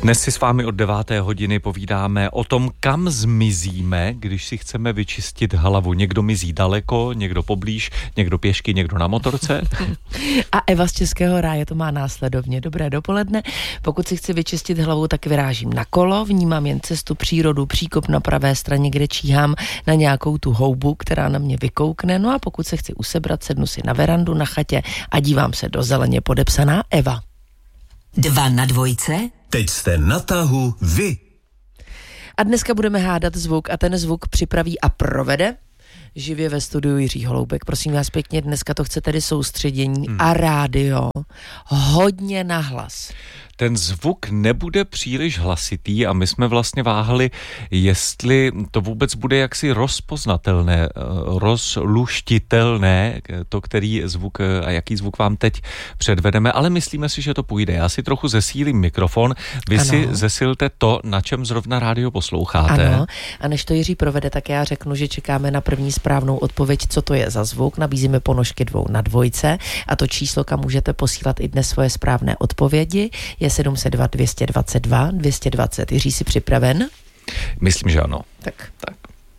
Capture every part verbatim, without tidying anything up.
Dnes si s vámi od deváté hodiny povídáme o tom, kam zmizíme, když si chceme vyčistit hlavu. Někdo mizí daleko, někdo poblíž, někdo pěšky, někdo na motorce. A Eva z Českého ráje to má následovně. Dobré dopoledne. Pokud si chci vyčistit hlavu, tak vyrážím na kolo, vnímám jen cestu, přírodu, příkop na pravé straně, kde číhám na nějakou tu houbu, která na mě vykoukne. No a pokud se chci usebrat, sednu si na verandu na chatě a dívám se do zeleně. Podepsaná Eva. Dva na dvojce. Teď jste na tahu vy. A dneska budeme hádat zvuk a ten zvuk připraví a provede živě ve studiu Jiří Holoubek. Prosím vás pěkně, dneska to chce tedy soustředění hmm. a rádio hodně nahlas. Ten zvuk nebude příliš hlasitý a my jsme vlastně váhali, jestli to vůbec bude jaksi rozpoznatelné, rozluštitelné, to, který zvuk a jaký zvuk vám teď předvedeme, ale myslíme si, že to půjde. Já si trochu zesílím mikrofon, vy ano. si zesilte to, na čem zrovna rádio posloucháte. Ano, a než to Jiří provede, tak já řeknu, že čekáme na první správnou odpověď, co to je za zvuk. Nabízíme ponožky dvou na dvojce a to číslo, kam můžete posílat i dnes svoje správné odpovědi, je sedm set dva dvě stě dvacet dva dvě stě dvacet. Jiří, jsi připraven? Myslím, že ano. Tak. tak.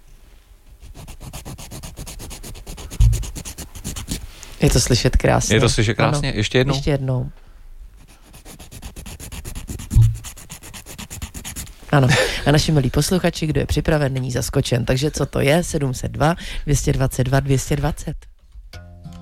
Je to slyšet krásně. Je to slyšet krásně? Ano. Ještě jednou? Ještě jednou. Ano. A naši milí posluchači, kdo je připraven, není zaskočen. Takže co to je? sedm set dva dvě stě dvacet dva dvě stě dvacet.